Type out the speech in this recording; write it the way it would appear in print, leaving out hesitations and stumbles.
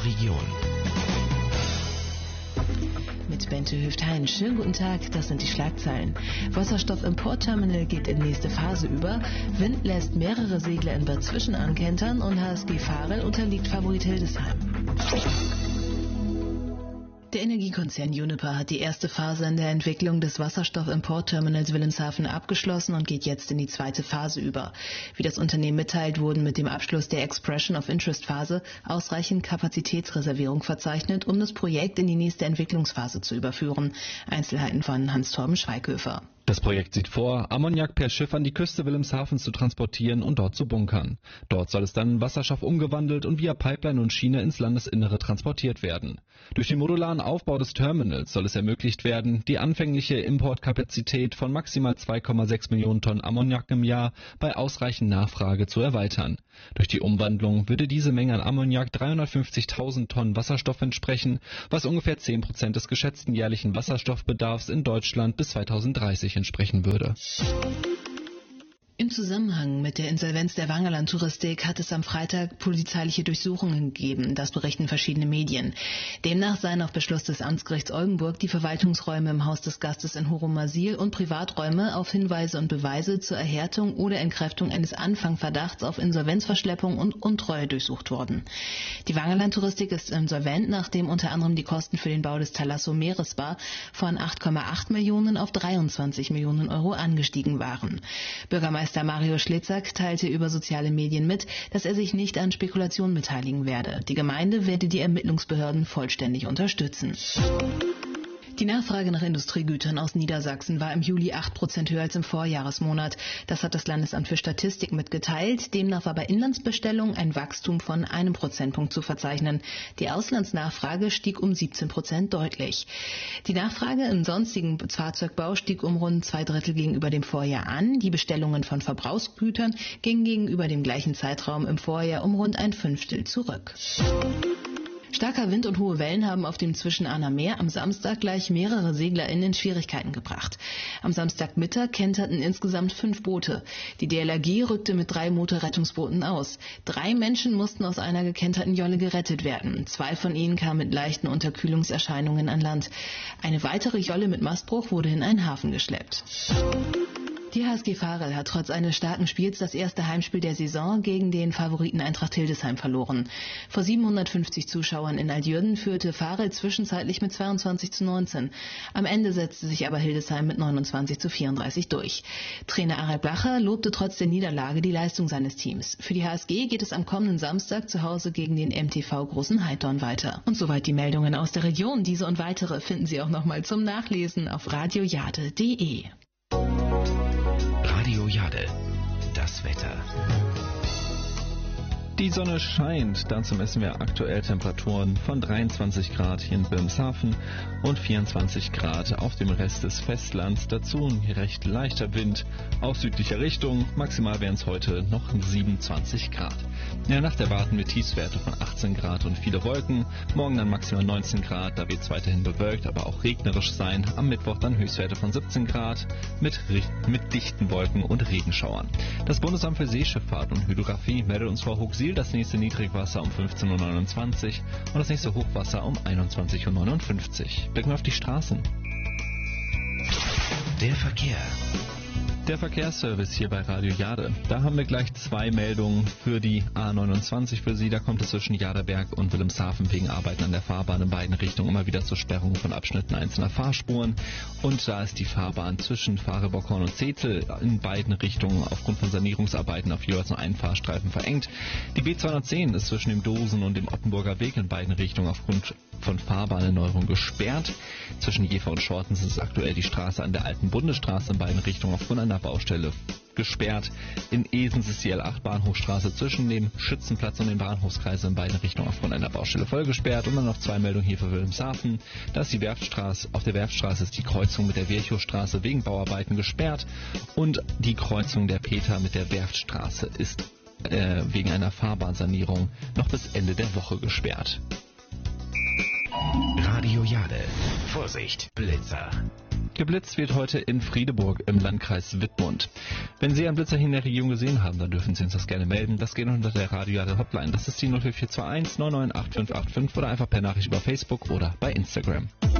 Region. Mit Bente Hüft-Hein. Schönen guten Tag, das sind die Schlagzeilen. Wasserstoff-Importterminal geht in nächste Phase über. Wind lässt mehrere Segler in Bad Zwischen ankentern und HSG Farel unterliegt Favorit Hildesheim. Der Energiekonzern Uniper hat die erste Phase in der Entwicklung des Wasserstoff-Importterminals Wilhelmshaven abgeschlossen und geht jetzt in die zweite Phase über. Wie das Unternehmen mitteilt, wurden mit dem Abschluss der Expression of Interest Phase ausreichend Kapazitätsreservierung verzeichnet, um das Projekt in die nächste Entwicklungsphase zu überführen. Einzelheiten von Hans-Torben Schweighöfer. Das Projekt sieht vor, Ammoniak per Schiff an die Küste Wilhelmshavens zu transportieren und dort zu bunkern. Dort soll es dann in Wasserstoff umgewandelt und via Pipeline und Schiene ins Landesinnere transportiert werden. Durch den modularen Aufbau des Terminals soll es ermöglicht werden, die anfängliche Importkapazität von maximal 2,6 Millionen Tonnen Ammoniak im Jahr bei ausreichend Nachfrage zu erweitern. Durch die Umwandlung würde diese Menge an Ammoniak 350.000 Tonnen Wasserstoff entsprechen, was ungefähr 10% des geschätzten jährlichen Wasserstoffbedarfs in Deutschland bis 2030 entsprechen würde. Im Zusammenhang mit der Insolvenz der Wangerland Touristik hat es am Freitag polizeiliche Durchsuchungen gegeben, das berichten verschiedene Medien. Demnach seien auf Beschluss des Amtsgerichts Oldenburg die Verwaltungsräume im Haus des Gastes in Horumasil und Privaträume auf Hinweise und Beweise zur Erhärtung oder Entkräftung eines Anfangverdachts auf Insolvenzverschleppung und Untreue durchsucht worden. Die Wangerland Touristik ist insolvent, nachdem unter anderem die Kosten für den Bau des Thalasso Meeresbar von 8,8 Millionen auf 23 Millionen Euro angestiegen waren. Bürgermeister Mario Schlitzak teilte über soziale Medien mit, dass er sich nicht an Spekulationen beteiligen werde. Die Gemeinde werde die Ermittlungsbehörden vollständig unterstützen. Die Nachfrage nach Industriegütern aus Niedersachsen war im Juli 8% höher als im Vorjahresmonat. Das hat das Landesamt für Statistik mitgeteilt. Demnach war bei Inlandsbestellungen ein Wachstum von 1 Prozentpunkt zu verzeichnen. Die Auslandsnachfrage stieg um 17% deutlich. Die Nachfrage im sonstigen Fahrzeugbau stieg um rund 2/3 gegenüber dem Vorjahr an. Die Bestellungen von Verbrauchsgütern gingen gegenüber dem gleichen Zeitraum im Vorjahr um rund 1/5 zurück. Starker Wind und hohe Wellen haben auf dem Zwischenahner Meer am Samstag gleich mehrere SeglerInnen in Schwierigkeiten gebracht. Am Samstagmittag kenterten insgesamt 5 Boote. Die DLRG rückte mit 3 Motorrettungsbooten aus. 3 Menschen mussten aus einer gekenterten Jolle gerettet werden. 2 von ihnen kamen mit leichten Unterkühlungserscheinungen an Land. Eine weitere Jolle mit Mastbruch wurde in einen Hafen geschleppt. Die HSG Farel hat trotz eines starken Spiels das erste Heimspiel der Saison gegen den Favoriten Eintracht Hildesheim verloren. Vor 750 Zuschauern in Altjürden führte Farel zwischenzeitlich mit 22:19. Am Ende setzte sich aber Hildesheim mit 29:34 durch. Trainer Aral Blacher lobte trotz der Niederlage die Leistung seines Teams. Für die HSG geht es am kommenden Samstag zu Hause gegen den MTV Großenheidorn weiter. Und soweit die Meldungen aus der Region. Diese und weitere finden Sie auch nochmal zum Nachlesen auf radiojade.de. Radio Jade, das Wetter. Die Sonne scheint, dazu messen wir aktuell Temperaturen von 23 Grad hier in Wilhelmshaven und 24 Grad auf dem Rest des Festlands. Dazu ein recht leichter Wind aus südlicher Richtung. Maximal wären es heute noch 27 Grad. In der Nacht erwarten wir Tiefstwerte von 18 Grad und viele Wolken. Morgen dann maximal 19 Grad, da wird es weiterhin bewölkt, aber auch regnerisch sein. Am Mittwoch dann Höchstwerte von 17 Grad mit dichten Wolken und Regenschauern. Das Bundesamt für Seeschifffahrt und Hydrographie meldet uns vor Huxil das nächste Niedrigwasser um 15:29 Uhr und das nächste Hochwasser um 21:59 Uhr. Blicken wir auf die Straßen. Der Verkehr. Der Verkehrsservice hier bei Radio Jade. Da haben wir gleich 2 Meldungen für die A29 für Sie. Da kommt es zwischen Jaderberg und Wilhelmshaven wegen Arbeiten an der Fahrbahn in beiden Richtungen immer wieder zur Sperrung von Abschnitten einzelner Fahrspuren. Und da ist die Fahrbahn zwischen Fahre-Bockhorn und Zetel in beiden Richtungen aufgrund von Sanierungsarbeiten auf jeweils nur einen Fahrstreifen verengt. Die B210 ist zwischen dem Dosen und dem Ottenburger Weg in beiden Richtungen aufgrund von Fahrbahnerneuerung gesperrt. Zwischen Jever und Schortens ist aktuell die Straße an der alten Bundesstraße in beiden Richtungen aufgrund einer Baustelle gesperrt. In Esens ist die L8 Bahnhofstraße zwischen dem Schützenplatz und dem Bahnhofskreis in beiden Richtungen aufgrund einer Baustelle voll gesperrt. Und dann noch 2 Meldungen hier für Wilhelmshaven. Da ist die Werftstraße, auf der Werftstraße ist die Kreuzung mit der Virchowstraße wegen Bauarbeiten gesperrt und die Kreuzung der Peter mit der Werftstraße ist wegen einer Fahrbahnsanierung noch bis Ende der Woche gesperrt. Radio Jade. Vorsicht, Blitzer. Geblitzt wird heute in Friedeburg im Landkreis Wittmund. Wenn Sie einen Blitzer hier in der Region gesehen haben, dann dürfen Sie uns das gerne melden. Das geht unter der Radio Jade Hotline. Das ist die 04421 998585 oder einfach per Nachricht über Facebook oder bei Instagram.